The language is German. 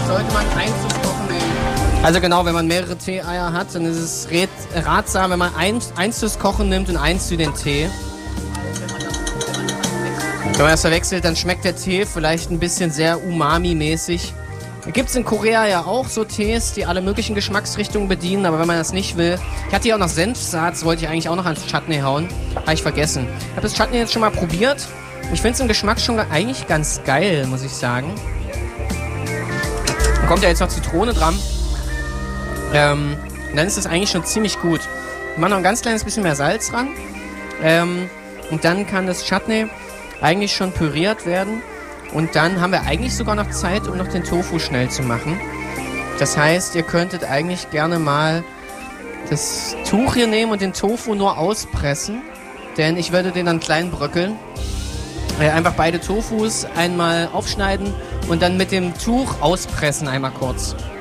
sollte man Einzugskochen nehmen. Also genau, wenn man mehrere Tee-Eier hat, dann ist es ratsam, wenn man eins fürs Kochen nimmt und eins für den Tee. Wenn man das verwechselt, dann schmeckt der Tee vielleicht ein bisschen sehr umami-mäßig. Gibt es in Korea ja auch so Tees, die alle möglichen Geschmacksrichtungen bedienen, aber wenn man das nicht will... Ich hatte hier auch noch Senfsaat, das wollte ich eigentlich auch noch ans Chutney hauen. Habe ich vergessen. Ich habe das Chutney jetzt schon mal probiert. Ich finde es im Geschmack schon eigentlich ganz geil, muss ich sagen. Dann kommt ja jetzt noch Zitrone dran. Und dann ist es eigentlich schon ziemlich gut. Ich mache noch ein ganz kleines bisschen mehr Salz ran. Und dann kann das Chutney eigentlich schon püriert werden. Und dann haben wir eigentlich sogar noch Zeit, um noch den Tofu schnell zu machen. Das heißt, ihr könntet eigentlich gerne mal das Tuch hier nehmen und den Tofu nur auspressen. Denn ich werde den dann klein bröckeln. Einfach beide Tofus einmal aufschneiden und dann mit dem Tuch auspressen einmal kurz.